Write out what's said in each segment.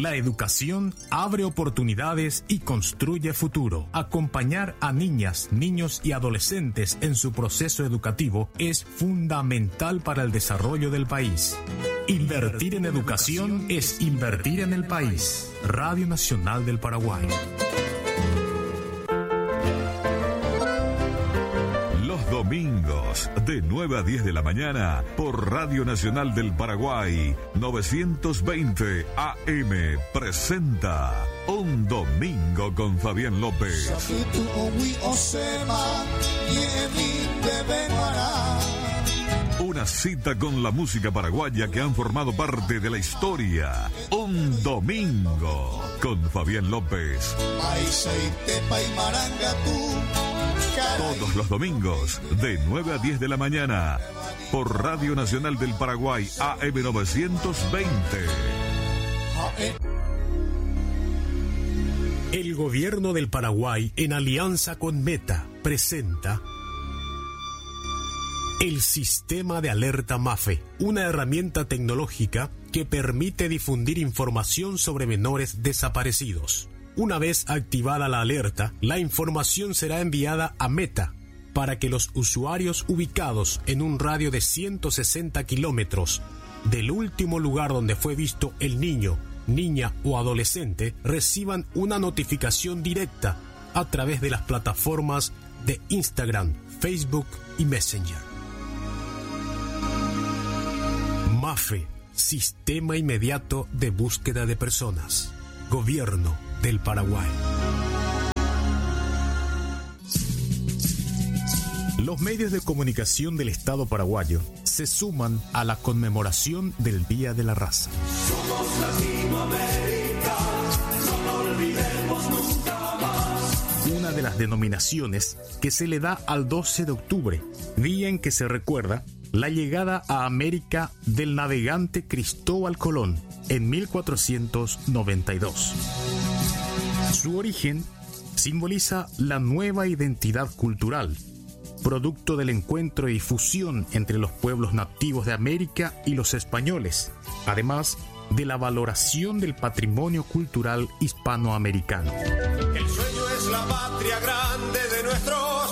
La educación abre oportunidades y construye futuro. Acompañar a niñas, niños y adolescentes en su proceso educativo es fundamental para el desarrollo del país. Invertir en educación es invertir en el país. Radio Nacional del Paraguay. Los domingos, de 9 a 10 de la mañana, por Radio Nacional del Paraguay, 920 AM, presenta Un Domingo con Fabián López. Una cita con la música paraguaya que han formado parte de la historia. Un Domingo con Fabián López. Todos los domingos, de 9 a 10 de la mañana, por Radio Nacional del Paraguay, AM 920. El gobierno del Paraguay, en alianza con Meta, presenta el Sistema de Alerta MAFE, una herramienta tecnológica que permite difundir información sobre menores desaparecidos. Una vez activada la alerta, la información será enviada a Meta para que los usuarios ubicados en un radio de 160 kilómetros del último lugar donde fue visto el niño, niña o adolescente reciban una notificación directa a través de las plataformas de Instagram, Facebook y Messenger. MAFE, Sistema Inmediato de Búsqueda de Personas. Gobierno del Paraguay. Los medios de comunicación del Estado paraguayo se suman a la conmemoración del Día de la Raza. Somos Latinoamérica, no lo olvidemos nunca más. Una de las denominaciones que se le da al 12 de octubre, día en que se recuerda la llegada a América del navegante Cristóbal Colón en 1492. Su origen simboliza la nueva identidad cultural, producto del encuentro y fusión entre los pueblos nativos de América y los españoles, además de la valoración del patrimonio cultural hispanoamericano. El sueño es la patria grande de nuestros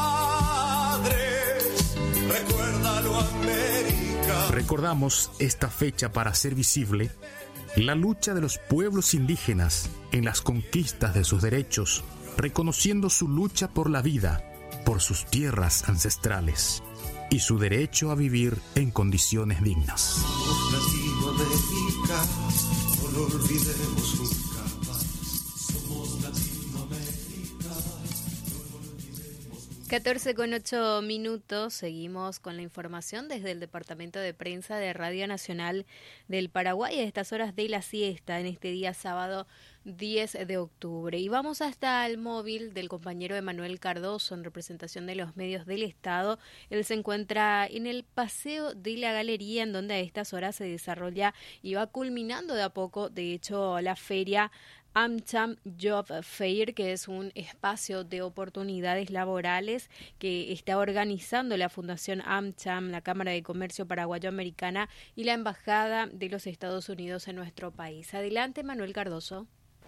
padres. Recuérdalo, América. Recordamos esta fecha para hacer visible la lucha de los pueblos indígenas en las conquistas de sus derechos, reconociendo su lucha por la vida, por sus tierras ancestrales y su derecho a vivir en condiciones dignas. Somos Latinoamérica, no lo olvidemos nunca más. Somos Latinoamérica, no lo olvidemos nunca. 14:08. Seguimos con la información desde el Departamento de Prensa de Radio Nacional del Paraguay a estas horas de la siesta en este día sábado 10 de octubre. Y vamos hasta el móvil del compañero Emanuel Cardoso en representación de los medios del Estado. Él se encuentra en el Paseo de la Galería, en donde a estas horas se desarrolla y va culminando de a poco, de hecho, la feria AmCham Job Fair, que es un espacio de oportunidades laborales que está organizando la Fundación AmCham, la Cámara de Comercio Paraguayo-Americana y la Embajada de los Estados Unidos en nuestro país. Adelante, Manuel Cardoso.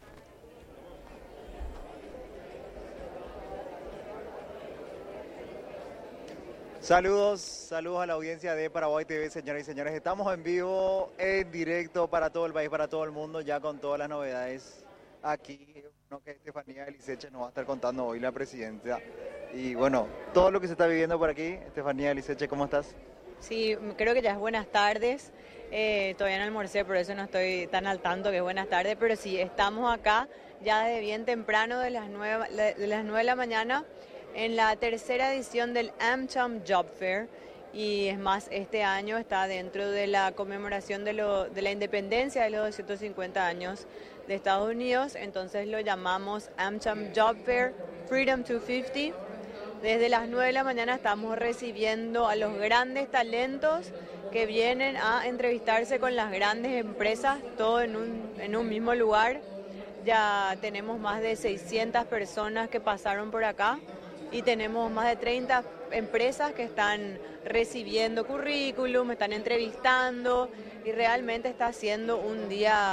Saludos a la audiencia de Paraguay TV, señoras y señores. Estamos en vivo, en directo para todo el país, para todo el mundo, ya con todas las novedades. Aquí, que Estefanía Eliseche nos va a estar contando hoy, la presidenta. Y bueno, todo lo que se está viviendo por aquí. Estefanía Eliseche, ¿cómo estás? Sí, creo que ya es buenas tardes. Todavía no almorcé, por eso no estoy tan al tanto que es buenas tardes, pero sí, estamos acá ya desde bien temprano, de las 9 de la mañana, en la tercera edición del AmCham Job Fair. Y es más, este año está dentro de la conmemoración de la independencia de los 250 años de Estados Unidos, entonces lo llamamos AmCham Job Fair Freedom 250. Desde las 9 de la mañana estamos recibiendo a los grandes talentos que vienen a entrevistarse con las grandes empresas, todo en un mismo lugar. Ya tenemos más de 600 personas que pasaron por acá y tenemos más de 30 empresas que están recibiendo currículum, están entrevistando y realmente está siendo un día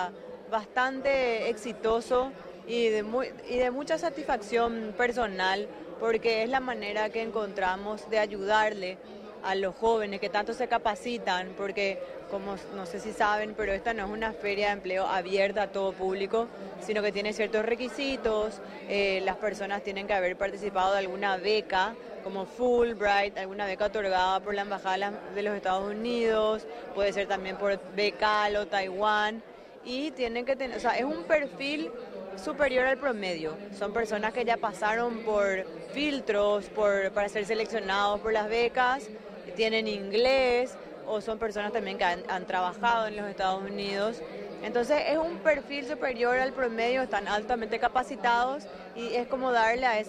bastante exitoso y de mucha satisfacción personal, porque es la manera que encontramos de ayudarle a los jóvenes que tanto se capacitan, porque como no sé si saben, pero esta no es una feria de empleo abierta a todo público, sino que tiene ciertos requisitos. Las personas tienen que haber participado de alguna beca, como Fulbright, alguna beca otorgada por la Embajada de los Estados Unidos, puede ser también por Becal o Taiwán, y tienen que tener, o sea, es un perfil superior al promedio. Son personas que ya pasaron por filtros para ser seleccionados por las becas, tienen inglés, o son personas también que han trabajado en los Estados Unidos. Entonces es un perfil superior al promedio, están altamente capacitados y es como darle a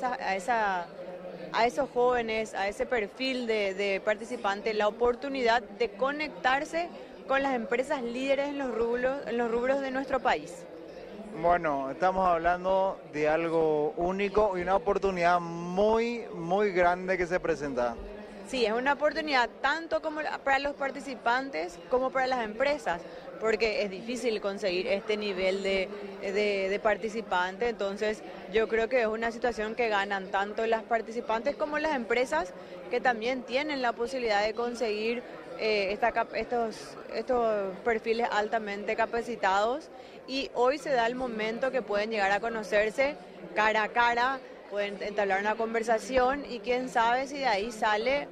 esos jóvenes, a ese perfil de participante, la oportunidad de conectarse con las empresas líderes en los rubros de nuestro país. Bueno, estamos hablando de algo único y una oportunidad muy, muy grande que se presenta. Sí, es una oportunidad tanto como para los participantes como para las empresas, porque es difícil conseguir este nivel de participante. Entonces yo creo que es una situación que ganan tanto las participantes como las empresas, que también tienen la posibilidad de conseguir estos perfiles altamente capacitados, y hoy se da el momento que pueden llegar a conocerse cara a cara, pueden entablar una conversación y quién sabe si de ahí sale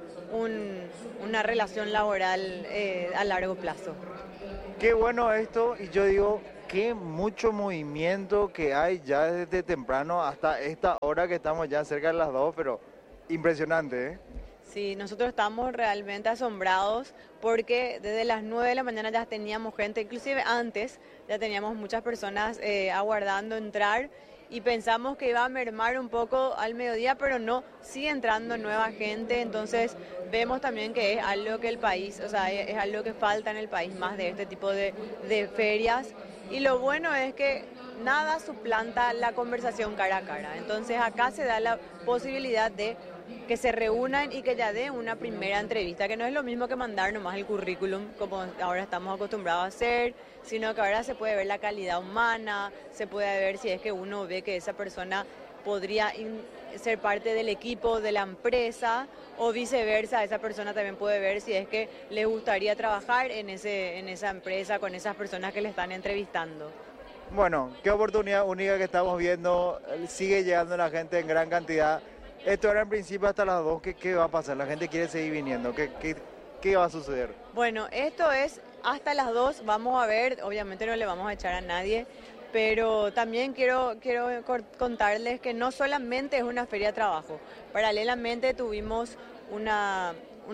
una relación laboral a largo plazo. Qué bueno esto, y yo digo, qué mucho movimiento que hay ya desde temprano hasta esta hora que estamos ya cerca de las 2, pero impresionante, ¿eh? Sí, nosotros estamos realmente asombrados porque desde las 9 de la mañana ya teníamos gente, inclusive antes ya teníamos muchas personas aguardando entrar, y pensamos que iba a mermar un poco al mediodía, pero no, sigue entrando nueva gente. Entonces vemos también que es algo que el país, o sea, es algo que falta en el país, más de este tipo de ferias. Y lo bueno es que nada suplanta la conversación cara a cara. Entonces acá se da la posibilidad de que se reúnan y que ya den una primera entrevista, que no es lo mismo que mandar nomás el currículum como ahora estamos acostumbrados a hacer, sino que ahora se puede ver la calidad humana, se puede ver si es que uno ve que esa persona podría ser parte del equipo de la empresa, o viceversa, esa persona también puede ver si es que le gustaría trabajar en esa empresa con esas personas que le están entrevistando. Bueno, qué oportunidad única que estamos viendo, sigue llegando la gente en gran cantidad. Esto era en principio hasta las 2, ¿qué va a pasar? La gente quiere seguir viniendo, ¿qué va a suceder? Bueno, esto es hasta las 2, vamos a ver, obviamente no le vamos a echar a nadie, pero también quiero contarles que no solamente es una feria de trabajo, paralelamente tuvimos una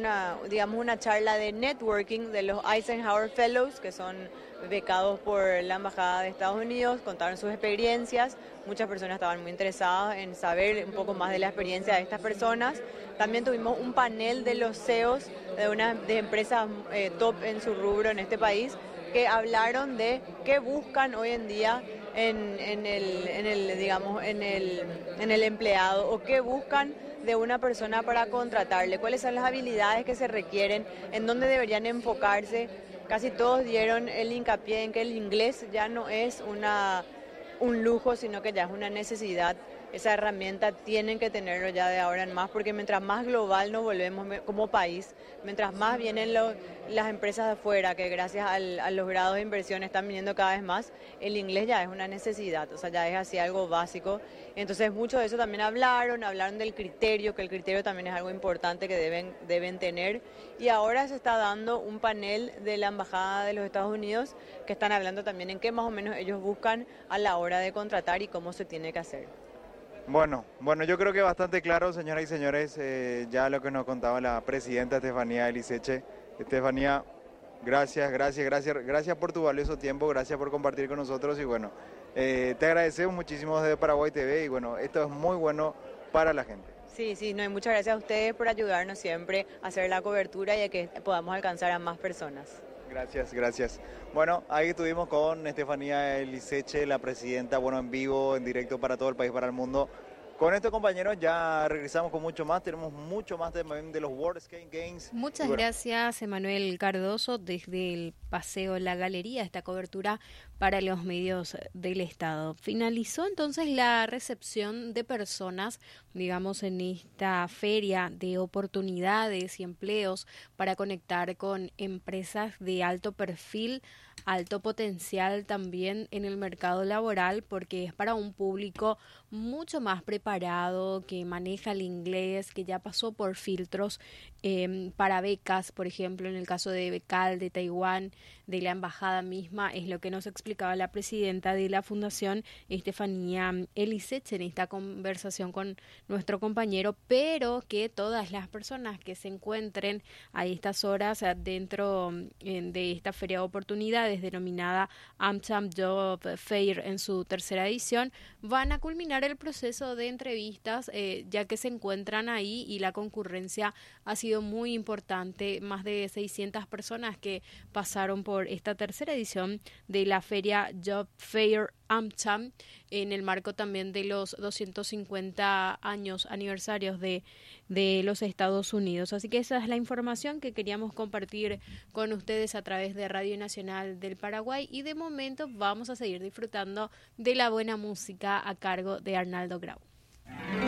charla de networking de los Eisenhower Fellows, que son becados por la Embajada de Estados Unidos, contaron sus experiencias, muchas personas estaban muy interesadas en saber un poco más de la experiencia de estas personas. También tuvimos un panel de los CEOs de empresas top en su rubro en este país, que hablaron de qué buscan hoy en día en el empleado, o qué buscan de una persona para contratarle, cuáles son las habilidades que se requieren, en dónde deberían enfocarse. Casi todos dieron el hincapié en que el inglés ya no es un lujo, sino que ya es una necesidad. Esa herramienta tienen que tenerlo ya de ahora en más, porque mientras más global nos volvemos como país, mientras más vienen las empresas de afuera, que gracias a los grados de inversión están viniendo cada vez más, el inglés ya es una necesidad, o sea, ya es así algo básico. Entonces mucho de eso también hablaron del criterio, que el criterio también es algo importante que deben tener. Y ahora se está dando un panel de la Embajada de los Estados Unidos, que están hablando también en qué más o menos ellos buscan a la hora de contratar y cómo se tiene que hacer. Bueno, yo creo que bastante claro, señoras y señores, ya lo que nos contaba la presidenta Estefanía Eliseche. Estefanía, gracias por tu valioso tiempo, gracias por compartir con nosotros, y bueno, te agradecemos muchísimo desde Paraguay TV, y bueno, esto es muy bueno para la gente. Sí, no, y muchas gracias a ustedes por ayudarnos siempre a hacer la cobertura y a que podamos alcanzar a más personas. Gracias. Bueno, ahí estuvimos con Estefanía Eliseche, la presidenta, en vivo, en directo para todo el país, para el mundo. Con esto, compañeros, ya regresamos con mucho más. Tenemos mucho más de los World Skate Games. Muchas gracias, Emanuel Cardoso, desde el Paseo La Galería, esta cobertura para los medios del Estado. Finalizó entonces la recepción de personas, digamos, en esta feria de oportunidades y empleos para conectar con empresas de alto perfil, alto potencial también en el mercado laboral, porque es para un público mucho más preparado, que maneja el inglés, que ya pasó por filtros para becas, por ejemplo, en el caso de Becal de Taiwán, de la embajada misma, es lo que nos explicaba la presidenta de la Fundación, Estefanía Elisech, en esta conversación con nuestro compañero, pero que todas las personas que se encuentren a estas horas dentro de esta feria de oportunidades denominada AmCham Job Fair en su tercera edición, van a culminar el proceso de entrevistas, ya que se encuentran ahí y la concurrencia ha sido muy importante. Más de 600 personas que pasaron por esta tercera edición de la feria Job Fair AmCham, en el marco también de los 250 años aniversarios de los Estados Unidos. Así que esa es la información que queríamos compartir con ustedes a través de Radio Nacional del Paraguay, y de momento vamos a seguir disfrutando de la buena música a cargo de Arnaldo Grau.